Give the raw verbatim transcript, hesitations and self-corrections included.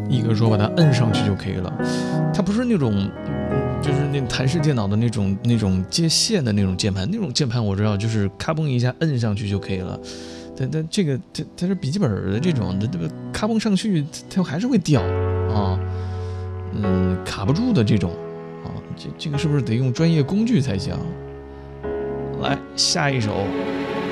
一个说把它摁上去就可以了，它不是那种就是那台式电脑的那种那种接线的那种键盘，那种键盘我知道就是咔嘣一下摁上去就可以了。但但这个它它是笔记本的这种，这这个咔嘣上去它还是会掉啊，嗯，卡不住的这种啊，这这个是不是得用专业工具才行？来下一首。